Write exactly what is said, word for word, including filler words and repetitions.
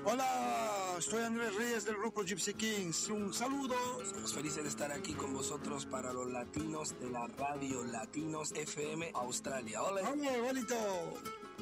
Hola, soy Andrés Reyes del grupo Gypsy Kings. Un saludo. Estamos felices de estar aquí con vosotros para los latinos de la radio Latinos F M Australia. ¡Hola! ¡Vamos, bonito!